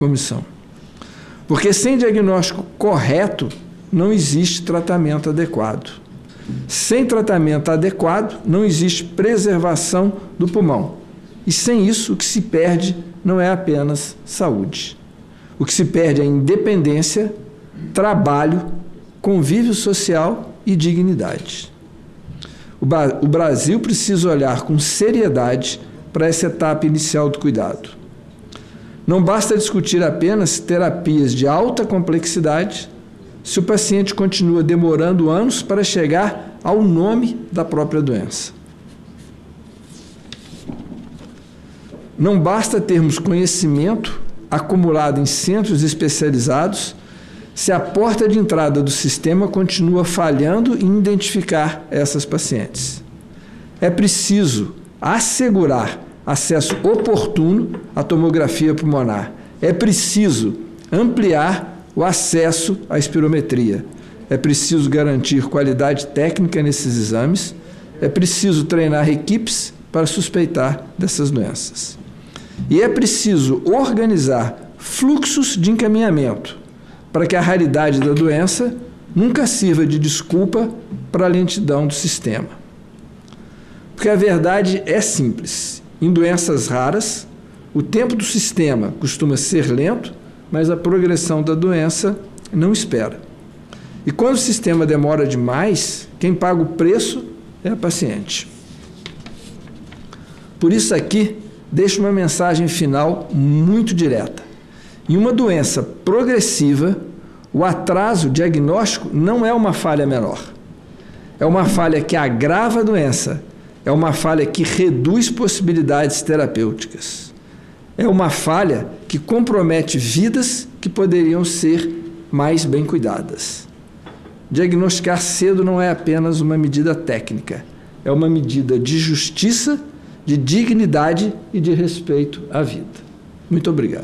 comissão. Porque sem diagnóstico correto, não existe tratamento adequado. Sem tratamento adequado, não existe preservação do pulmão. E sem isso, o que se perde não é apenas saúde. O que se perde é independência, trabalho, convívio social e dignidade. O Brasil precisa olhar com seriedade para essa etapa inicial do cuidado. Não basta discutir apenas terapias de alta complexidade se o paciente continua demorando anos para chegar ao nome da própria doença. Não basta termos conhecimento acumulado em centros especializados se a porta de entrada do sistema continua falhando em identificar essas pacientes. É preciso assegurar acesso oportuno à tomografia pulmonar. É preciso ampliar o acesso à espirometria. É preciso garantir qualidade técnica nesses exames. É preciso treinar equipes para suspeitar dessas doenças. E é preciso organizar fluxos de encaminhamento para que a raridade da doença nunca sirva de desculpa para a lentidão do sistema. Porque a verdade é simples. Em doenças raras, o tempo do sistema costuma ser lento, mas a progressão da doença não espera. E quando o sistema demora demais, quem paga o preço é a paciente. Por isso aqui, deixo uma mensagem final muito direta. Em uma doença progressiva, o atraso diagnóstico não é uma falha menor. É uma falha que agrava a doença. É uma falha que reduz possibilidades terapêuticas. É uma falha que compromete vidas que poderiam ser mais bem cuidadas. Diagnosticar cedo não é apenas uma medida técnica. É uma medida de justiça, de dignidade e de respeito à vida. Muito obrigado.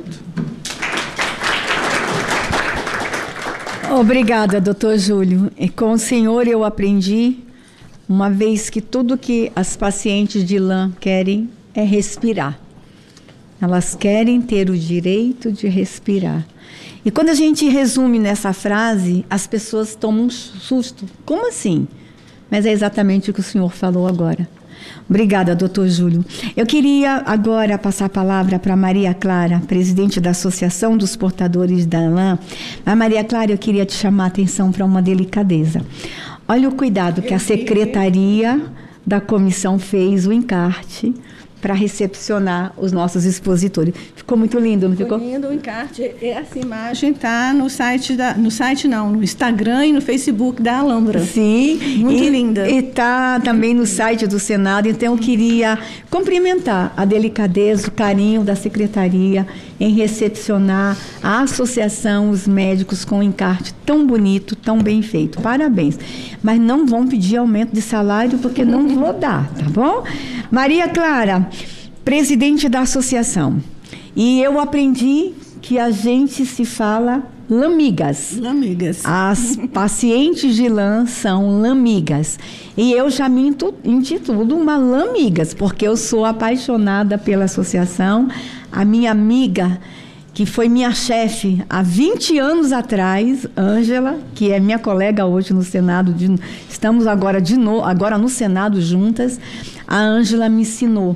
Obrigada, doutor Júlio. E com o senhor eu aprendi, uma vez que tudo que as pacientes de LAM querem é respirar. Elas querem ter o direito de respirar. E quando a gente resume nessa frase, as pessoas tomam um susto. Como assim? Mas é exatamente o que o senhor falou agora. Obrigada, doutor Júlio. Eu queria agora passar a palavra para Maria Clara, presidente da Associação dos Portadores da LAM. Mas, Maria Clara, eu queria te chamar a atenção para uma delicadeza. Olha o cuidado que a secretaria da comissão fez, o encarte, para recepcionar os nossos expositores. Ficou muito lindo, não ficou? Ficou lindo o encarte. Essa imagem está no Instagram e no Facebook da Alhambra. Sim. Muito linda. E está também no site do Senado. Então, eu queria cumprimentar a delicadeza, o carinho da secretaria em recepcionar a associação, os médicos, com um encarte tão bonito, tão bem feito. Parabéns. Mas não vão pedir aumento de salário, porque não vou dar, tá bom? Maria Clara, presidente da associação. E eu aprendi que a gente se fala lamigas. Lamigas. As pacientes de LAM são lamigas. E eu já me intitulo uma lamigas, porque eu sou apaixonada pela associação. A minha amiga, que foi minha chefe há 20 anos atrás, Ângela, que é minha colega hoje no Senado, estamos agora no Senado juntas. A Ângela me ensinou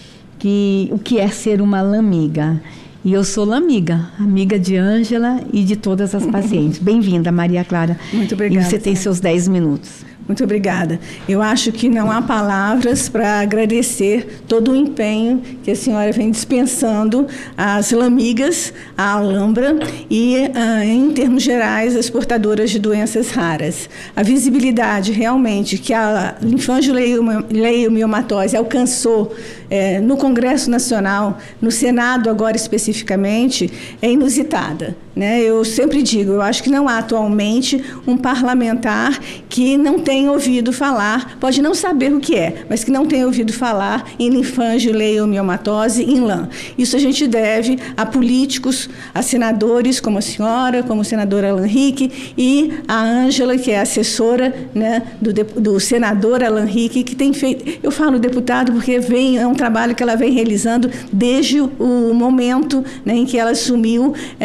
o que é ser uma lamiga. E eu sou lamiga, amiga de Ângela e de todas as pacientes. Bem-vinda, Maria Clara. Muito obrigada. E você tem seus 10 minutos. Muito obrigada. Eu acho que não há palavras para agradecer todo o empenho que a senhora vem dispensando às lamigas, à Alhambra e, em termos gerais, às portadoras de doenças raras. A visibilidade realmente que a linfangileiomioma alcançou no Congresso Nacional, no Senado agora especificamente, é inusitada. né? Eu sempre digo, eu acho que não há atualmente um parlamentar que não tenha ouvido falar, pode não saber o que é, mas que não tenha ouvido falar em linfangileomiomatose em lã. Isso a gente deve a políticos, a senadores como a senhora, como o senador Alan Rick, e a Ângela, que é assessora, né, do senador Alan Rick, que tem feito, eu falo deputado porque é um trabalho que ela vem realizando desde o momento, né, em que ela assumiu